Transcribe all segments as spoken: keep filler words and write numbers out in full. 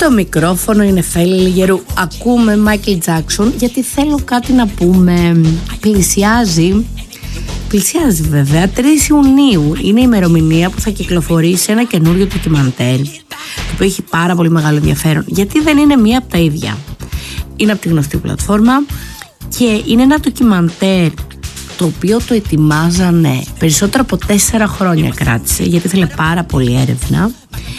Στο μικρόφωνο είναι Φέλη Λιγερού. Ακούμε Μάικλ Τζάκσον γιατί θέλω κάτι να πούμε. Πλησιάζει, πλησιάζει βέβαια, τρεις Ιουνίου είναι η ημερομηνία που θα κυκλοφορήσει ένα καινούριο ντοκιμαντέρ, το οποίο έχει πάρα πολύ μεγάλο ενδιαφέρον, γιατί δεν είναι μία από τα ίδια. Είναι από τη γνωστή πλατφόρμα και είναι ένα ντοκιμαντέρ το οποίο το ετοιμάζανε περισσότερο από τέσσερα χρόνια, κράτησε, γιατί ήθελε πάρα πολύ έρευνα.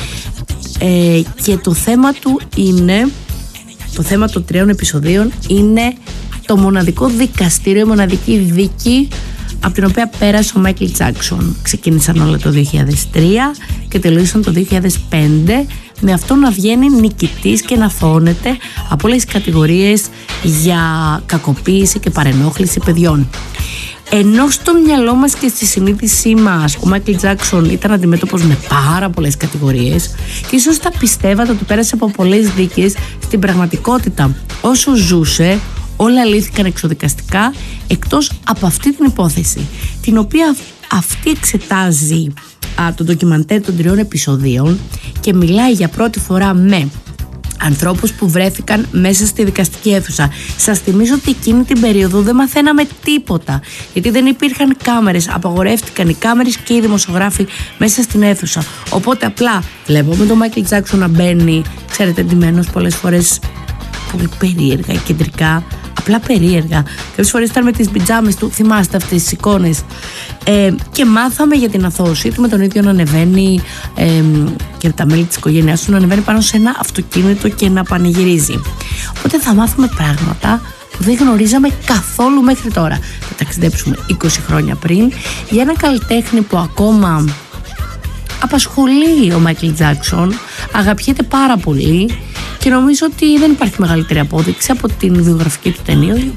Ε, και το θέμα του είναι, το θέμα των τριών επεισοδίων είναι το μοναδικό δικαστήριο, η μοναδική δίκη από την οποία πέρασε ο Μάικλ Τζάκσον. Ξεκίνησαν όλα το δύο χιλιάδες τρία και τελείωσαν το δύο χιλιάδες πέντε, με αυτό να βγαίνει νικητής και να θώνεται από όλες τις κατηγορίες για κακοποίηση και παρενόχληση παιδιών. Ενώ στο μυαλό μας και στη συνείδησή μας ο Μάικλ Τζάκσον ήταν αντιμέτωπος με πάρα πολλές κατηγορίες και ίσως τα πιστεύατε ότι πέρασε από πολλές δίκες, στην πραγματικότητα όσο ζούσε όλα λύθηκαν εξοδικαστικά, εκτός από αυτή την υπόθεση, την οποία αυτή εξετάζει α, το ντοκιμαντέρ των τριών επεισοδίων και μιλάει για πρώτη φορά με ανθρώπους που βρέθηκαν μέσα στη δικαστική αίθουσα. Σας θυμίζω ότι εκείνη την περίοδο δεν μαθαίναμε τίποτα, γιατί δεν υπήρχαν κάμερες, απαγορεύτηκαν οι κάμερες και οι δημοσιογράφοι μέσα στην αίθουσα. Οπότε απλά βλέπουμε τον Μάικλ Τζάκσον να μπαίνει, ξέρετε, ντυμένος πολλές φορές πολύ περίεργα, κεντρικά, απλά περίεργα. Κάποιες φορές ήταν με τις πιτζάμες του, θυμάστε αυτές τις εικόνες. Ε, και μάθαμε για την αθώωσή του, με τον ίδιο να ανεβαίνει ε, και τα μέλη της οικογένειάς του να ανεβαίνει πάνω σε ένα αυτοκίνητο και να πανηγυρίζει. Οπότε θα μάθουμε πράγματα που δεν γνωρίζαμε καθόλου μέχρι τώρα. Θα ταξιδέψουμε είκοσι χρόνια πριν για ένα καλλιτέχνη που ακόμα απασχολεί ο Μάικλ Τζάκσον, αγαπιέται πάρα πολύ και νομίζω ότι δεν υπάρχει μεγαλύτερη απόδειξη από την βιογραφική του ταινία, η